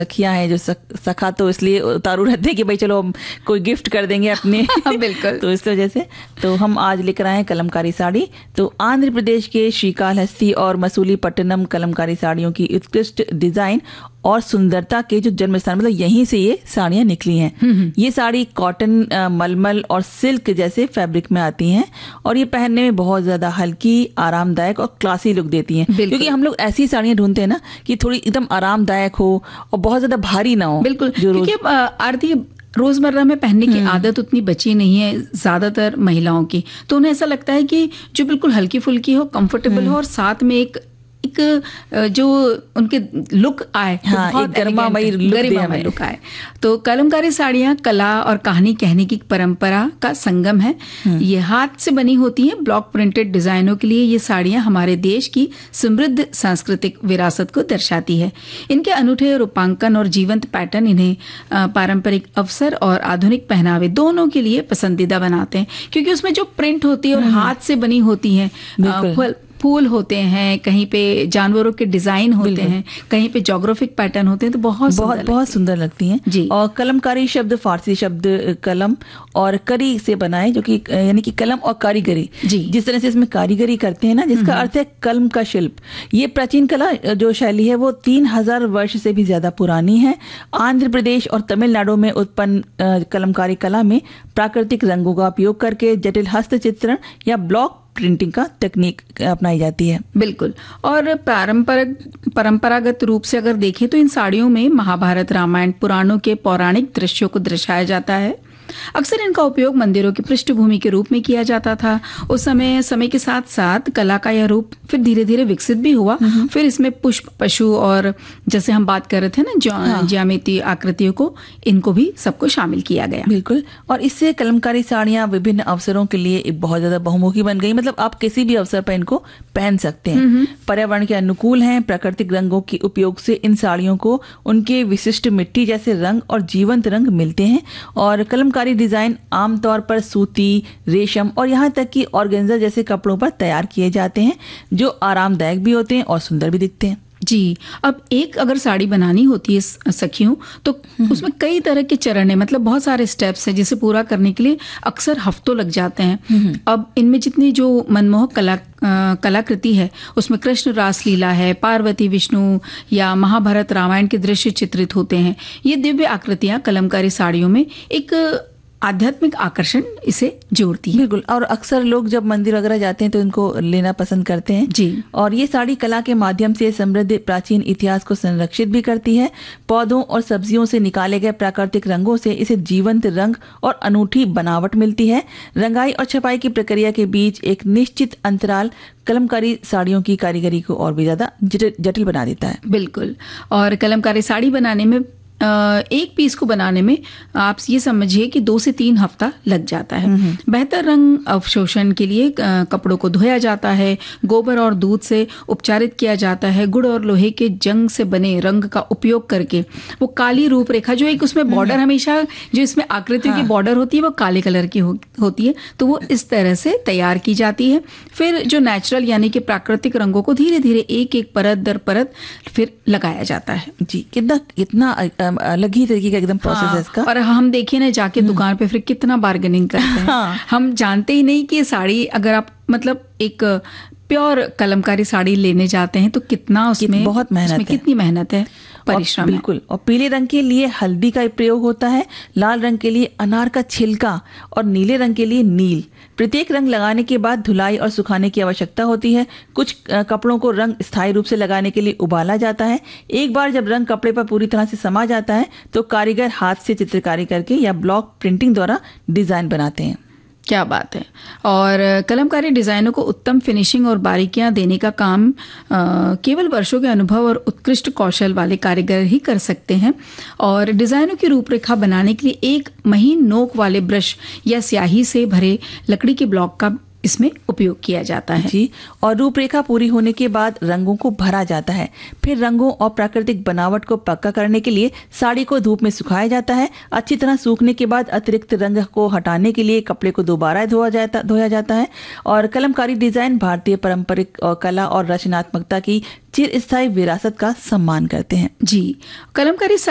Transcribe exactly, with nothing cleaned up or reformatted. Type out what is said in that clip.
सखियां हैं जो सख, सखा तो इसलिए उतारू रहते हैं कि भाई चलो हम कोई गिफ्ट कर देंगे अपने बिल्कुल। तो इस वजह से तो हम आज लेकर आए हैं कलमकारी साड़ी। तो आंध्र प्रदेश के श्रीकालहस्ती और मसूलीपट्टनम कलमकारी साड़ियों की उत्कृष्ट डिजाइन और सुंदरता के जो जन्म स्थान, मतलब यहीं से ये साड़ियां निकली हैं। ये साड़ी कॉटन, मलमल और सिल्क जैसे फैब्रिक में आती हैं और ये पहनने में बहुत ज्यादा हल्की, आरामदायक और क्लासी लुक देती हैं। क्योंकि हम लोग ऐसी साड़ियां ढूंढते हैं ना कि थोड़ी एकदम आरामदायक हो और बहुत ज्यादा भारी ना हो। बिल्कुल, क्योंकि आरती रोजमर्रा में पहनने की आदत उतनी बची नहीं है ज्यादातर महिलाओं की, तो उन्हें ऐसा लगता है कि जो बिल्कुल हल्की फुल्की हो, कंफर्टेबल हो और साथ में एक एक जो उनके लुक आए, हाँ, एक गरिमामयी गरिमामयी लुक आए। तो कलमकारी साड़ियाँ कला और कहानी कहने की परंपरा का संगम है। ये हाथ से बनी होती हैं, ब्लॉक प्रिंटेड डिजाइनों के लिए ये साड़ियाँ हमारे देश की समृद्ध सांस्कृतिक विरासत को दर्शाती है। इनके अनूठे रूपांकन और जीवंत पैटर्न इन्हें पारंपरिक अवसर और आधुनिक पहनावे दोनों के लिए पसंदीदा बनाते हैं, क्योंकि उसमें जो प्रिंट होती है और हाथ से बनी होती है, फूल होते हैं, कहीं पे जानवरों के डिजाइन होते हैं, कहीं पे ज्योग्राफिक पैटर्न होते हैं, तो बहुत बहुत बहुत सुंदर लगती हैं जी। और कलमकारी शब्द फारसी शब्द कलम और करी से बना है, जो कि यानी कि कलम और कारीगरी जी। जिस तरह से इसमें कारीगरी करते हैं ना, जिसका अर्थ है कलम का शिल्प। ये प्राचीन कला जो शैली है वो तीन हजार वर्ष से भी ज्यादा पुरानी है। आंध्र प्रदेश और तमिलनाडु में उत्पन्न कलमकारी कला में प्राकृतिक रंगों का उपयोग करके जटिल हस्तचित्रण या ब्लॉक प्रिंटिंग का तकनीक अपनाई जाती है। बिल्कुल। और पारंपरिक परंपरागत रूप से अगर देखें तो इन साड़ियों में महाभारत, रामायण, पुराणों के पौराणिक दृश्यों को दर्शाया जाता है। अक्सर इनका उपयोग मंदिरों की पृष्ठभूमि के रूप में किया जाता था। उस समय समय के साथ साथ कला का यह रूप फिर धीरे धीरे विकसित भी हुआ। फिर इसमें पुष्प, पशु और जैसे हम बात कर रहे थे ना हाँ। ज्यामितीय आकृतियों को, इनको भी सबको शामिल किया गया। बिल्कुल। और इससे कलमकारी साड़ियां विभिन्न अवसरों के लिए एक बहुत ज्यादा बहुमुखी बन गई। मतलब आप किसी भी अवसर पर इनको पहन सकते हैं। पर्यावरण के अनुकूल हैं। प्राकृतिक रंगों के उपयोग से इन साड़ियों को उनके विशिष्ट मिट्टी जैसे रंग और जीवंत रंग मिलते हैं। और कलमकारी डिजाइन आमतौर पर सूती, रेशम और यहाँ तक कि ऑर्गेन्जा जैसे कपड़ों पर तैयार किए जाते हैं, जो आरामदायक भी होते हैं और सुंदर भी दिखते हैं जी। अब एक अगर साड़ी बनानी होती है सखियों, तो उसमें कई तरह के चरण है, मतलब बहुत सारे स्टेप्स हैं, जिसे पूरा करने के लिए अक्सर हफ्तों लग जाते हैं। अब इनमें जितनी जो मनमोहक कला कलाकृति है, उसमें कृष्ण रासलीला है, पार्वती विष्णु या महाभारत रामायण के दृश्य चित्रित होते हैं। ये दिव्य आकृतियां कलमकारी साड़ियों में एक आध्यात्मिक आकर्षण इसे जोड़ती है। बिल्कुल। और अक्सर लोग जब मंदिर वगैरह जाते हैं तो इनको लेना पसंद करते हैं जी। और ये साड़ी कला के माध्यम से समृद्ध प्राचीन इतिहास को संरक्षित भी करती है। पौधों और सब्जियों से निकाले गए प्राकृतिक रंगों से इसे जीवंत रंग और अनूठी बनावट मिलती है। रंगाई और छपाई की प्रक्रिया के बीच एक निश्चित अंतराल कलमकारी साड़ियों की कारीगरी को और भी ज्यादा जटिल बना देता है। बिल्कुल। और कलमकारी साड़ी बनाने में एक पीस को बनाने में आप ये समझिए कि दो से तीन हफ्ता लग जाता है। बेहतर रंग अवशोषण के लिए कपड़ों को धोया जाता है, गोबर और दूध से उपचारित किया जाता है। गुड़ और लोहे के जंग से बने रंग का उपयोग करके वो काली रूपरेखा, जो एक उसमें बॉर्डर, हमेशा जो इसमें आकृतियों की बॉर्डर होती है वो काले कलर की हो, होती है, तो वो इस तरह से तैयार की जाती है। फिर जो नेचुरल यानी कि प्राकृतिक रंगों को धीरे धीरे एक एक परत दर परत फिर लगाया जाता है जी। कितना कितना अलग ही तरीके का एकदम प्रोसेस हाँ, है इसका। और हम देखिए ना जाके दुकान पे फिर कितना बार्गेनिंग करते हैं। हाँ। हम जानते ही नहीं कि साड़ी अगर आप मतलब एक प्योर कलमकारी साड़ी लेने जाते हैं तो कितना उसमें बहुत मेहनत है, कितनी मेहनत है, परिश्रम। बिल्कुल। और पीले रंग के लिए हल्दी का प्रयोग होता है, लाल रंग के लिए अनार का छिलका और नीले रंग के लिए नील। प्रत्येक रंग लगाने के बाद धुलाई और सुखाने की आवश्यकता होती है। कुछ कपड़ों को रंग स्थायी रूप से लगाने के लिए उबाला जाता है। एक बार जब रंग कपड़े पर पूरी तरह से समा जाता है तो कारीगर हाथ से चित्रकारी करके या ब्लॉक प्रिंटिंग द्वारा डिजाइन बनाते हैं। क्या बात है। और कलमकारी डिजाइनों को उत्तम फिनिशिंग और बारीकियां देने का काम आ, केवल वर्षों के अनुभव और उत्कृष्ट कौशल वाले कारीगर ही कर सकते हैं। और डिजाइनों की रूपरेखा बनाने के लिए एक महीन नोक वाले ब्रश या स्याही से भरे लकड़ी के ब्लॉक का इसमें उपयोग किया जाता है जी। और रूपरेखा पूरी होने के बाद रंगों को भरा जाता है। फिर रंगों और प्राकृतिक बनावट को पक्का करने के लिए साड़ी को धूप में सुखाया जाता है। अच्छी तरह सूखने के बाद अतिरिक्त रंग को हटाने के लिए कपड़े को दोबारा धोया जाता धोया जाता है। और कलमकारी डिजाइन भारतीय पारंपरिक कला और रचनात्मकता की चिरस्थायी विरासत का सम्मान करते हैं जी। कलमकारी